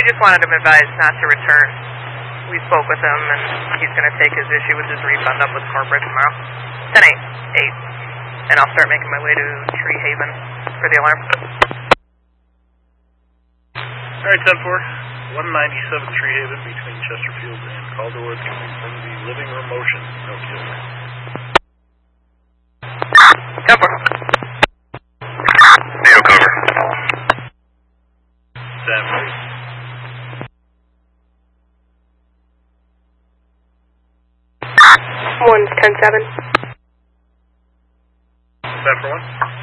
just wanted him advised not to return. We spoke with him, and he's going to take his issue with his refund up with corporate tomorrow. 10-8. And I'll start making my way to Tree Haven for the alarm. Alright, 10-4. 197 Tree Haven between Chesterfield and Calderwood, coming from the living room motion. No kill. 10-4. Zero cover. Sam, 1-10-7. 10-4-1.